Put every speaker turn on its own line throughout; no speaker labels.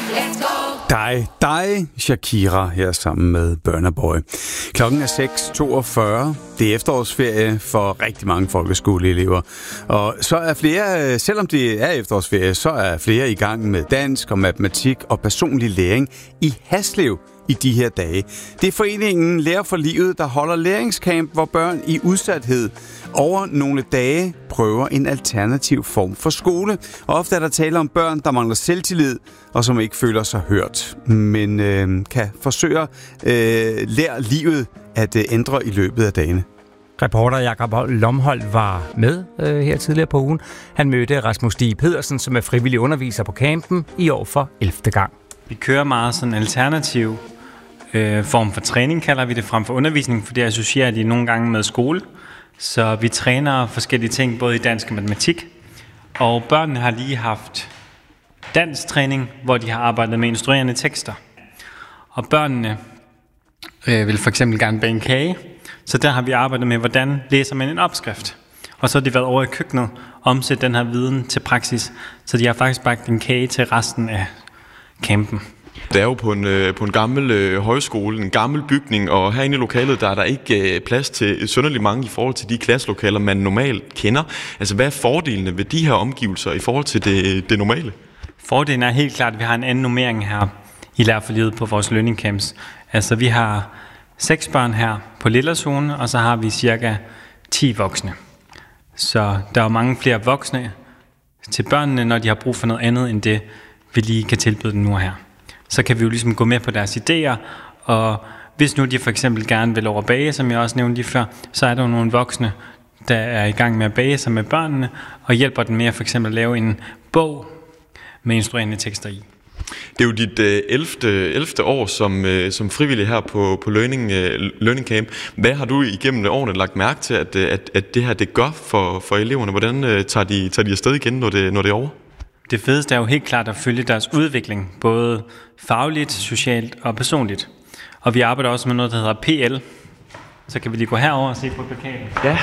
Dig, Shakira, her sammen med Burna Boy. Klokken er 6:42. Det er efterårsferie for rigtig mange folkeskoleelever. Og så er flere, selvom det er efterårsferie, så er flere i gang med dansk og matematik og personlig læring i Haslev i de her dage. Det er foreningen Lærer for Livet, der holder læringscamp, hvor børn i udsathed over nogle dage prøver en alternativ form for skole. Og ofte er der tale om børn, der mangler selvtillid og som ikke føler sig hørt, men kan forsøge lære livet at ændre i løbet af dagene.
Reporter Jakob Lomholdt var med her tidligere på ugen. Han mødte Rasmus Stig Pedersen, som er frivillig underviser på campen i år for 11. gang.
Vi kører meget sådan en alternativ form for træning, kalder vi det, frem for undervisning, for det associerer de nogle gange med skole. Så vi træner forskellige ting, både i dansk og matematik. Og børnene har lige haft dansktræning, hvor de har arbejdet med instruerende tekster. Og børnene vil for eksempel gerne bage en kage, så der har vi arbejdet med, hvordan læser man en opskrift. Og så har de været over i køkkenet og omsat den her viden til praksis, så de har faktisk bagt en kage til resten af campen.
Det er jo på en gammel højskole, en gammel bygning, og herinde i lokalet der er der ikke plads til synderligt mange i forhold til de klasselokaler, man normalt kender. Altså, hvad er fordelene ved de her omgivelser i forhold til det normale?
Fordelen er helt klart, at vi har en anden normering her i Lærer for Livet på vores learning camps. Altså, vi har 6 børn her på Lillerzone, og så har vi cirka 10 voksne. Så der er mange flere voksne til børnene, når de har brug for noget andet end det, vi lige kan tilbyde dem nu her. Så kan vi jo ligesom gå med på deres idéer, og hvis nu de for eksempel gerne vil over bage, som jeg også nævnte lige før, så er der jo nogle voksne, der er i gang med at bage sig med børnene, og hjælper dem med at for eksempel lave en bog med instruerende tekster i.
Det er jo dit 11. år som frivillig her på Learning Camp. Hvad har du igennem årene lagt mærke til, at det her det gør for eleverne? Hvordan tager de afsted igen, når det er over?
Det fedeste er jo helt klart at følge deres udvikling, både fagligt, socialt og personligt. Og vi arbejder også med noget, der hedder PL. Så kan vi lige gå herover og se på plakaten.
Ja.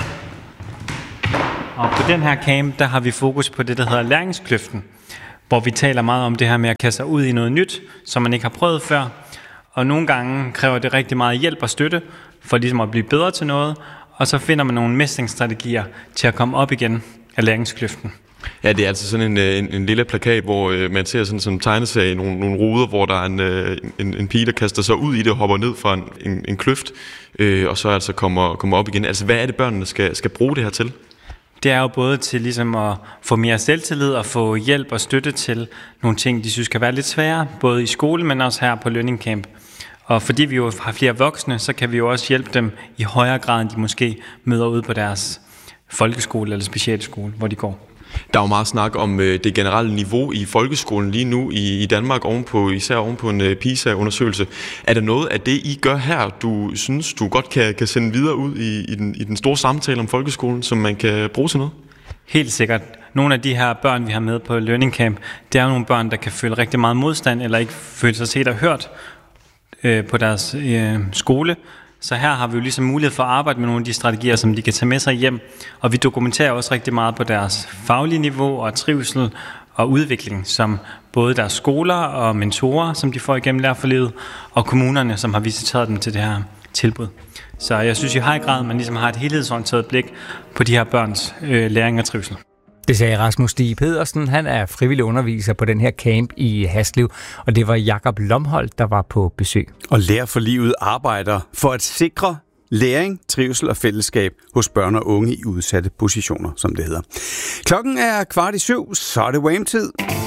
Og på den her camp, der har vi fokus på det, der hedder læringskløften, hvor vi taler meget om det her med at kaste sig ud i noget nyt, som man ikke har prøvet før. Og nogle gange kræver det rigtig meget hjælp og støtte, for ligesom at blive bedre til noget. Og så finder man nogle mestringsstrategier til at komme op igen af læringskløften.
Ja, det er altså sådan en lille plakat, hvor man ser sådan som tegneserie nogle ruder, hvor der er en pige, der kaster sig ud i det og hopper ned fra en kløft, og så altså kommer op igen. Altså, hvad er det, børnene skal bruge det her til?
Det er jo både til ligesom at få mere selvtillid og få hjælp og støtte til nogle ting, de synes kan være lidt svære, både i skole, men også her på Learning Camp. Og fordi vi jo har flere voksne, så kan vi jo også hjælpe dem i højere grad, end de måske møder ude på deres folkeskole eller specialskole, hvor de går.
Der er jo meget snak om det generelle niveau i folkeskolen lige nu i Danmark, især ovenpå en PISA-undersøgelse. Er der noget af det, I gør her, du synes, du godt kan sende videre ud i den store samtale om folkeskolen, som man kan bruge til noget?
Helt sikkert. Nogle af de her børn, vi har med på Learning Camp, det er jo nogle børn, der kan føle rigtig meget modstand, eller ikke føle sig set og hørt på deres skole. Så her har vi jo ligesom mulighed for at arbejde med nogle af de strategier, som de kan tage med sig hjem. Og vi dokumenterer også rigtig meget på deres faglige niveau og trivsel og udvikling, som både deres skoler og mentorer, som de får igennem Lærer for Livet, og kommunerne, som har visiteret dem til det her tilbud. Så jeg synes i høj grad, man ligesom har et helhedsorienteret blik på de her børns læring og trivsel.
Det sagde Rasmus Stig Pedersen. Han er frivillig underviser på den her camp i Haslev, og det var Jakob Lomholdt, der var på besøg.
Og Lærer for Livet arbejder for at sikre læring, trivsel og fællesskab hos børn og unge i udsatte positioner, som det hedder. Klokken er 6:15, så er det Wham-tid.